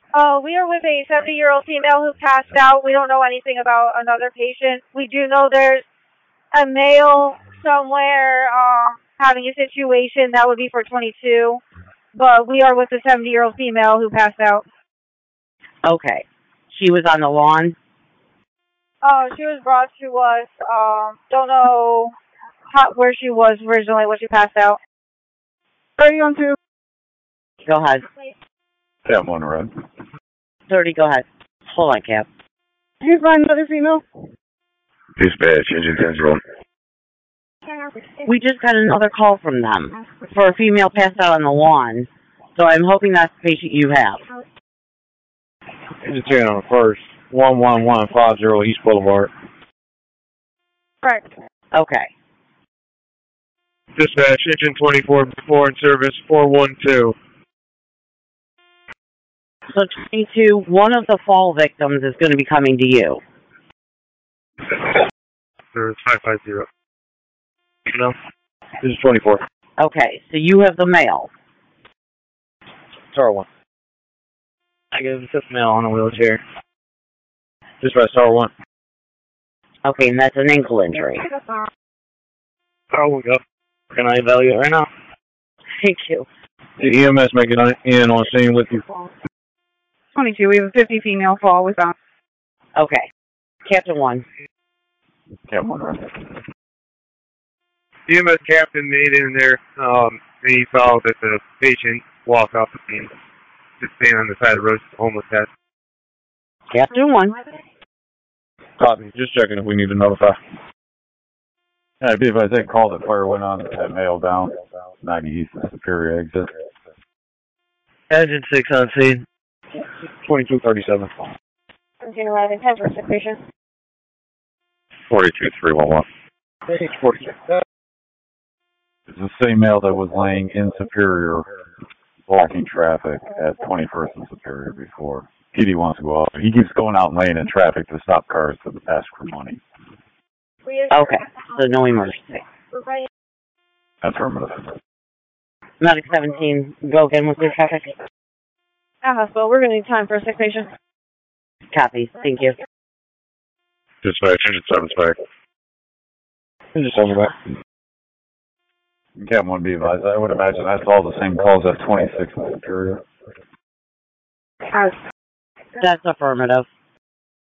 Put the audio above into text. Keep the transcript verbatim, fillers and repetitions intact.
Uh, we are with a seventy-year-old female who passed out. We don't know anything about another patient. We do know there's a male somewhere uh, having a situation that would be for twenty-two, but we are with a seventy-year-old female who passed out. Okay. She was on the lawn? Oh, uh, she was brought to us. Um, don't know how, where she was originally when she passed out. Are you on two? Go ahead. Cap one, red. thirty, go ahead. Hold on, Cap. Did you find another female? Dispatch, engine ten zero. We just got another call from them for a female passed out on the lawn, so I'm hoping that's the patient you have. Engine ten on the first. one one one five zero East Boulevard. Correct. Okay. Dispatch, engine twenty-four before in service four one two. So twenty-two, one of the fall victims is going to be coming to you. Service five five zero. No, this is twenty-four. Okay, so you have the male. Star one. I give the male on a wheelchair. Dispatch, Star one. Okay, and that's an ankle injury. Star one, go. Can I evaluate right now? Thank you. The E M S making it in on scene with you. twenty-two. We have a fifty female fall with us. Okay. Captain one. Captain one, right. E M S captain made it in there. Um, and he saw that the patient walked off the scene, just standing on the side of the road, homeless guy. Captain one. Copy. Just checking if we need to notify. Yeah, if I take call that fire went on that male down ninety East and Superior exit. Engine six on scene. twenty-two thirty-seven. Continue riding ten for sick patient. forty-two three one one. forty-two. It's the same male that was laying in Superior, blocking traffic at twenty-first and Superior before. P D wants to go out. He keeps going out and laying in traffic to stop cars to ask for money. Okay, so no emergency. Affirmative. Medic seventeen, go again with your traffic. At hospital, we're going to need time for a sick patient. Copy, thank you. Dispatch, engine seven's back. Engine seven's back. Captain one, be advised. I would imagine that's all the same calls at twenty-six and Superior. That's affirmative.